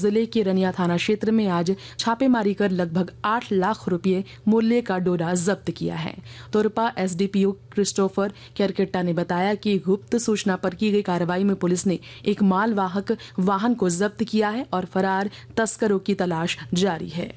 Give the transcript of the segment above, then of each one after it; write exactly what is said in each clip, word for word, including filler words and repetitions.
जिले के रनिया थाना क्षेत्र में आज छापेमारी कर लगभग आठ लाख रुपए मूल्य का डोरा जब्त किया है। तोरपा एसडीपीओ क्रिस्टोफर केरकेट्टा ने बताया कि गुप्त सूचना पर की गई कार्रवाई में पुलिस ने एक मालवाहक वाहन को जब्त किया है और फरार तस्करों की तलाश जारी है।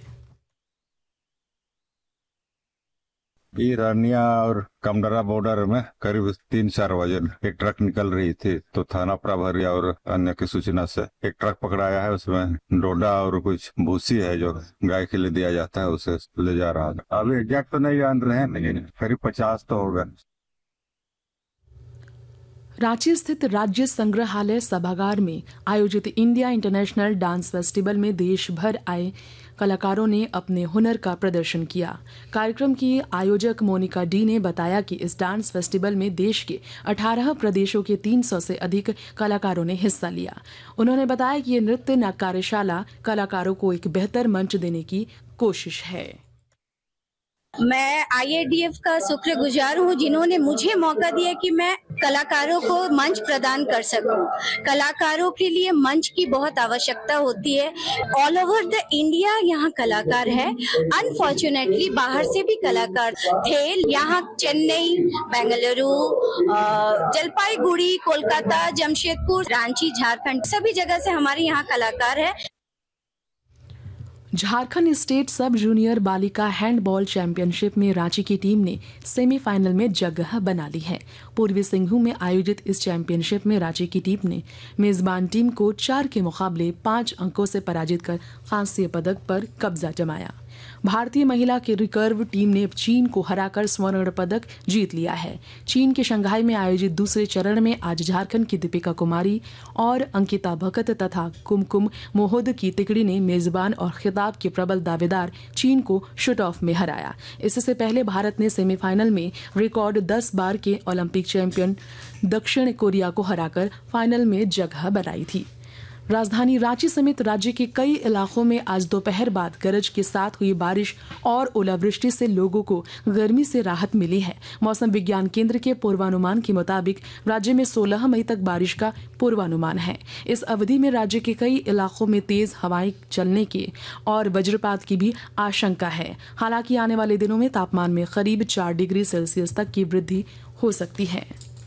ये रानिया और कमडरा बॉर्डर में करीब तीन चार बजे एक ट्रक निकल रही थी, तो थाना प्रभारी और अन्य की सूचना से एक ट्रक पकड़ाया है। उसमें डोडा और कुछ भूसी है जो गाय के लिए दिया जाता है, उसे ले जा रहा है। अभी एग्जैक्ट तो नहीं जान रहे हैं, लेकिन करीब पचास तो होगा। रांची स्थित राज्य संग्रहालय सभागार में आयोजित इंडिया इंटरनेशनल डांस फेस्टिवल में देश भर आए कलाकारों ने अपने हुनर का प्रदर्शन किया। कार्यक्रम की आयोजक मोनिका डी ने बताया कि इस डांस फेस्टिवल में देश के अठारह प्रदेशों के तीन सौ से अधिक कलाकारों ने हिस्सा लिया। उन्होंने बताया कि ये नृत्य कार्यशाला कलाकारों को एक बेहतर मंच देने की कोशिश है। मैं आई ए डी एफ का शुक्रगुजार हूँ जिन्होंने मुझे मौका दिया कि मैं कलाकारों को मंच प्रदान कर सकूं। कलाकारों के लिए मंच की बहुत आवश्यकता होती है। ऑल ओवर द इंडिया यहाँ कलाकार है। अनफॉर्चुनेटली बाहर से भी कलाकार थे। यहाँ चेन्नई, बेंगलुरु, जलपाईगुड़ी, कोलकाता, जमशेदपुर, रांची, झारखंड, सभी जगह से हमारे यहाँ कलाकार है। झारखंड स्टेट सब जूनियर बालिका हैंडबॉल चैंपियनशिप में रांची की टीम ने सेमीफाइनल में जगह बना ली है। पूर्वी सिंहभूम में आयोजित इस चैंपियनशिप में रांची की टीम ने मेजबान टीम को चार के मुकाबले पांच अंकों से पराजित कर कांस्य पदक पर कब्जा जमाया। भारतीय महिला की रिकर्व टीम ने चीन को हराकर स्वर्ण पदक जीत लिया है। चीन के शंघाई में आयोजित दूसरे चरण में आज झारखंड की दीपिका कुमारी और अंकिता भगत तथा कुमकुम मोहद की तिकड़ी ने मेजबान और खिताब के प्रबल दावेदार चीन को शूट ऑफ में हराया। इससे पहले भारत ने सेमीफाइनल में रिकॉर्ड दस बार के ओलंपिक चैंपियन दक्षिण कोरिया को हराकर फाइनल में जगह बनाई थी। राजधानी रांची समेत राज्य के कई इलाकों में आज दोपहर बाद गरज के साथ हुई बारिश और ओलावृष्टि से लोगों को गर्मी से राहत मिली है। मौसम विज्ञान केंद्र के पूर्वानुमान के मुताबिक राज्य में सोलह मई तक बारिश का पूर्वानुमान है। इस अवधि में राज्य के कई इलाकों में तेज हवाएं चलने के और वज्रपात की भी आशंका है। हालांकि आने वाले दिनों में तापमान में करीब चार डिग्री सेल्सियस तक की वृद्धि हो सकती है।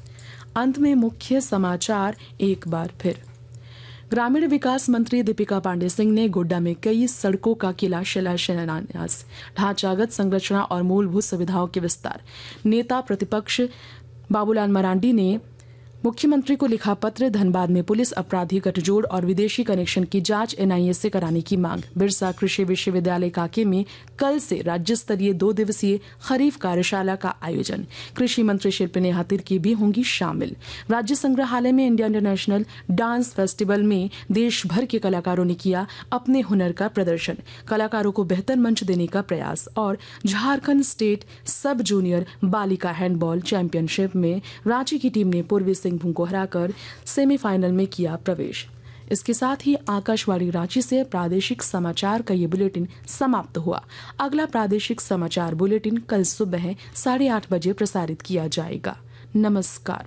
अंत में मुख्य समाचार एक बार फिर। ग्रामीण विकास मंत्री दीपिका पांडे सिंह ने गोड्डा में कई सड़कों का किला शिलान्यास, ढांचागत संरचना और मूलभूत सुविधाओं के विस्तार। नेता प्रतिपक्ष बाबूलाल मरांडी ने मुख्यमंत्री को लिखा पत्र। धनबाद में पुलिस अपराधी गठजोड़ और विदेशी कनेक्शन की जांच एन आई ए से कराने की मांग। बिरसा कृषि विश्वविद्यालय कांके में कल से राज्य स्तरीय दो दिवसीय खरीफ कार्यशाला का आयोजन। कृषि मंत्री शिल्पी नेहा तिर्की भी होंगी शामिल। राज्य संग्रहालय में इंडिया इंटरनेशनल डांस फेस्टिवल में देश भर के कलाकारों ने किया अपने हुनर का प्रदर्शन। कलाकारों को बेहतर मंच देने का प्रयास। और झारखंड स्टेट सब जूनियर बालिका हैंडबॉल चैंपियनशिप में रांची की टीम ने पूर्वी सिंहभूम को हराकर सेमीफाइनल में किया प्रवेश। इसके साथ ही आकाशवाणी रांची से प्रादेशिक समाचार का ये बुलेटिन समाप्त हुआ। अगला प्रादेशिक समाचार बुलेटिन कल सुबह साढ़े आठ बजे प्रसारित किया जाएगा। नमस्कार।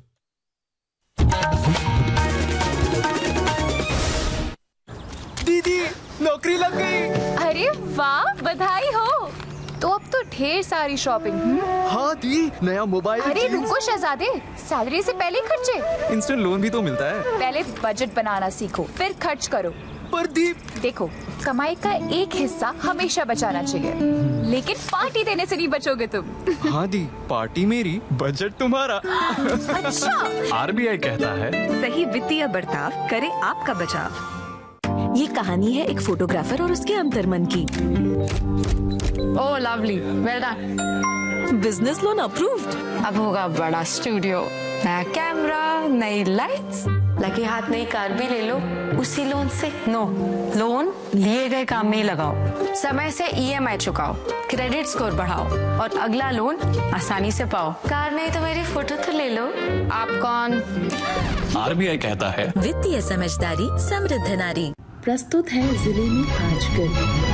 दीदी नौकरी लग गई। अरे वाह, बधाई हो। तो अब तो ढेर सारी शॉपिंग। हाँ दी, नया मोबाइल। अरे रुको शहजादे, सैलरी से पहले खर्चे। इंस्टेंट लोन भी तो मिलता है। पहले बजट बनाना सीखो, फिर खर्च करो। पर दी देखो, कमाई का एक हिस्सा हमेशा बचाना चाहिए, लेकिन पार्टी देने से नहीं बचोगे तुम। हाँ दी, पार्टी मेरी, बजट तुम्हारा। अच्छा। आर बी आई कहता है सही वित्तीय बर्ताव करे आपका बचाव। ये कहानी है एक फोटोग्राफर और उसके अंतर्मन की। ओह lovely, well done. Business loan approved. अब होगा बड़ा स्टूडियो, नया कैमरा, नई लाइट्स, लगे हाथ नई कार भी ले लो उसी लोन से। नो, लोन लिए गए काम में ही लगाओ, समय से ई एम आई चुकाओ, क्रेडिट स्कोर बढ़ाओ और अगला लोन आसानी से पाओ। कार नहीं तो मेरी फोटो तो ले लो। आप कौन? आर बी आई कहता है वित्तीय समझदारी समृद्ध नारी। प्रस्तुत है जिले में आजकल।